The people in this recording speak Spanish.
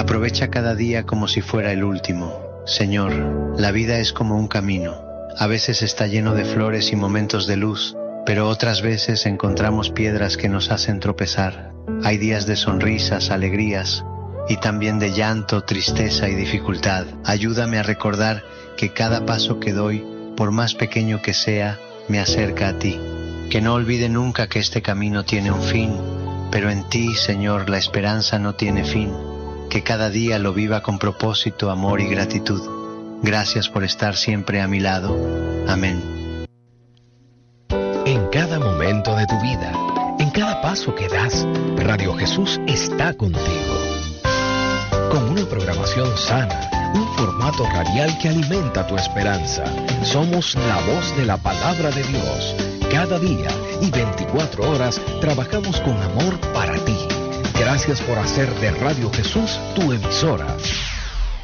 Aprovecha cada día como si fuera el último. Señor, la vida es como un camino. A veces está lleno de flores y momentos de luz, pero otras veces encontramos piedras que nos hacen tropezar. Hay días de sonrisas, alegrías, y también de llanto, tristeza y dificultad. Ayúdame a recordar que cada paso que doy, por más pequeño que sea, me acerca a ti. Que no olvide nunca que este camino tiene un fin, pero en ti, Señor, la esperanza no tiene fin. Que cada día lo viva con propósito, amor y gratitud. Gracias por estar siempre a mi lado. Amén. En cada momento de tu vida, en cada paso que das, Radio Jesús está contigo. Con una programación sana, un formato radial que alimenta tu esperanza. Somos la voz de la palabra de Dios. Cada día y 24 horas trabajamos con amor para ti. Gracias por hacer de Radio Jesús tu emisora.